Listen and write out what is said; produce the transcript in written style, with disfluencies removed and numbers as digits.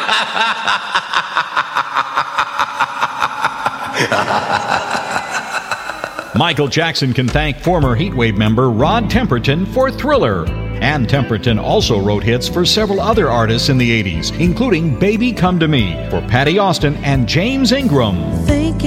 Michael Jackson can thank former Heatwave member Rod Temperton for Thriller. And Temperton also wrote hits for several other artists in the 80s, including Baby Come to Me for Patty Austin and James Ingram.